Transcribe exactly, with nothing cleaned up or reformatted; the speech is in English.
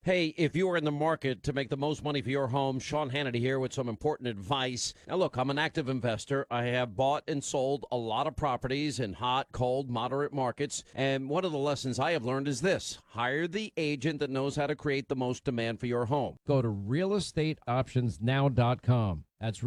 Hey, if you are in the market to make the most money for your home, Sean Hannity here with some important advice. Now, look, I'm an active investor. I have bought and sold a lot of properties in hot, cold, moderate markets. And one of the lessons I have learned is this: hire the agent that knows how to create the most demand for your home. Go to real estate options now dot com. That's